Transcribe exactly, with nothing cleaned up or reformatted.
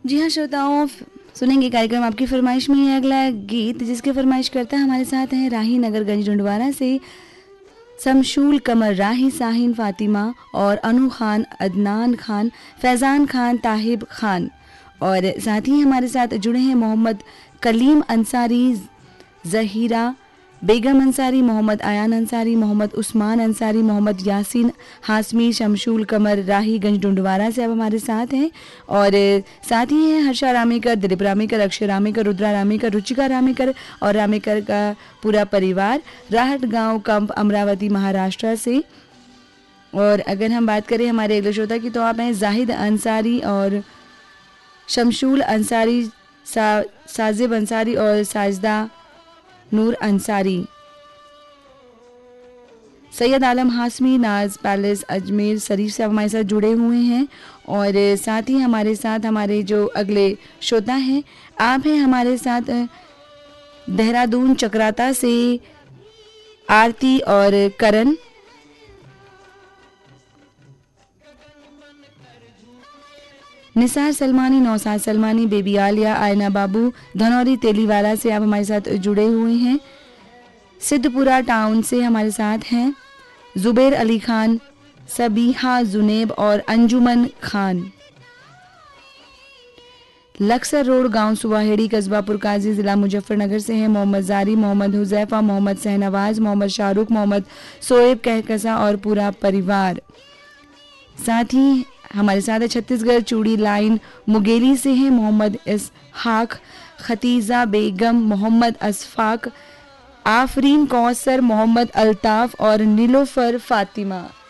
जी हाँ श्रोताओं, सुनेंगे कार्यक्रम आपकी फरमाइश में ही अगला गीत, जिसकी फरमाइश करता है हमारे साथ हैं राही नगरगंज डुंडवारा से शमशूल कमर, राही साहिन फातिमा और अनु खान, अदनान खान, फैज़ान खान, ताहिब खान। और साथ ही हमारे साथ जुड़े हैं मोहम्मद कलीम अंसारी, जहीरा बेगम अंसारी, मोहम्मद आयान अंसारी, मोहम्मद उस्मान अंसारी, मोहम्मद यासीन हाशमी, शमशूल कमर राहीगंज डुंडवारा से अब हमारे साथ हैं। और साथ ही हैं हर्षा रामेकर, दिलीप रामेकर, अक्षय रामेकर, रुद्रा रामेकर, रुचिका रामेकर और रामेकर का पूरा परिवार, राहट गांव कंप, अमरावती, महाराष्ट्र से। और अगर हम बात करें हमारे अगले श्रोता की, तो आप हैं जाहिद अंसारी और शमशूल अंसारी, सा, साजिब अंसारी और साजदा नूर अंसारी। सैयद आलम हाशमी, नाज पैलेस, अजमेर शरीफ से हमारे साथ जुड़े हुए हैं। और साथ ही हमारे साथ हमारे जो अगले श्रोता हैं, आप हैं हमारे साथ देहरादून चक्राता से आरती और करण। निसार सलमानी, नौसाद सलमानी, बेबी आलिया, आयना बाबू धनौरी तेलीवाला से आप हमारे साथ जुड़े हुए हैं। सिद्धपुरा टाउन से हमारे साथ हैं जुबैर अली खान, सबीहा जुनेब और अंजुमन खान। लक्सर रोड गांव सुवाहेड़ी, कस्बा पुरकाजी, जिला मुजफ्फरनगर से हैं मोहम्मद जारी, मोहम्मद हुजैफा, मोहम्मद सहनवाज, मोहम्मद शाहरुख, मोहम्मद सोएब कहकसा और पूरा परिवार। साथ ही हमारे साथ है छत्तीसगढ़ चूड़ी लाइन मुगेली से हैं मोहम्मद इसहाक, खतीजा बेगम, मोहम्मद असफाक, आफरीन कौसर, मोहम्मद अल्ताफ और नीलोफर फातिमा।